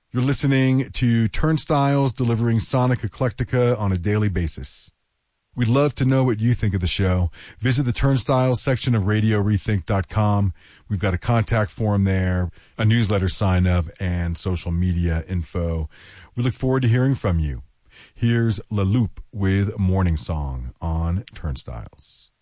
You're listening to Turnstiles, delivering Sonic Eclectica on a daily basis. We'd love to know what you think of the show. Visit the Turnstiles section of RadioRethink.com. We've got a contact form there, a newsletter sign up, and social media info. We look forward to hearing from you. Here's La Loupe with Morning Song on Turnstiles.